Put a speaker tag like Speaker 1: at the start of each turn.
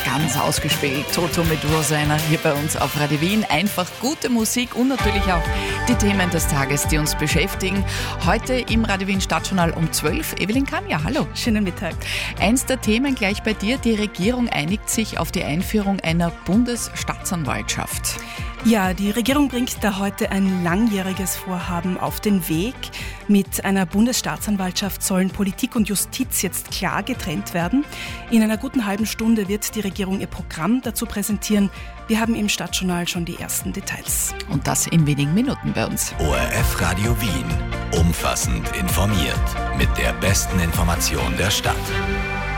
Speaker 1: ganz ausgespielt. Toto mit Rosanna hier bei uns auf Radio Wien. Einfach gute Musik und natürlich auch die Themen des Tages, die uns beschäftigen. Heute im Radio Wien Stadtjournal um 12. Evelyn Kanja, hallo.
Speaker 2: Schönen Mittag.
Speaker 1: Eins der Themen gleich bei dir. Die Regierung einigt sich auf die Einführung einer Bundesstaatsanwaltschaft.
Speaker 2: Ja, die Regierung bringt da heute ein langjähriges Vorhaben auf den Weg. Mit einer Bundesstaatsanwaltschaft sollen Politik und Justiz jetzt klar getrennt werden. In einer guten halben Stunde wird die Regierung ihr Programm dazu präsentieren. Wir haben im Stadtjournal schon die ersten Details.
Speaker 1: Und das in wenigen Minuten bei uns.
Speaker 3: ORF Radio Wien. Umfassend informiert. Mit der besten Information der Stadt.